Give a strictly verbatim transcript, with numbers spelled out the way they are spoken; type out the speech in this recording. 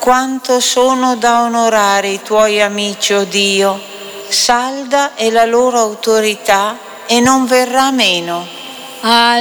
Quanto sono da onorare i tuoi amici, o Dio, salda è la loro autorità e non verrà meno.